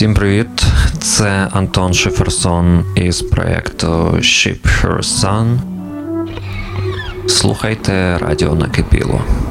Всім привіт! Це Антон Шиферсон із проєкту Ship Her Sun. Слухайте радіо Накипіло.